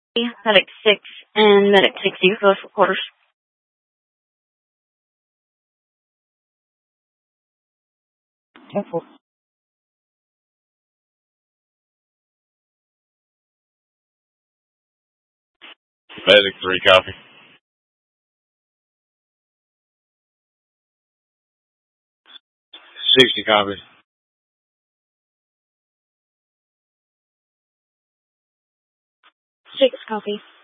Medic 6 and Medic 60, close for quarters. Careful. Medic 3, copy. 60, copy. 6, copy.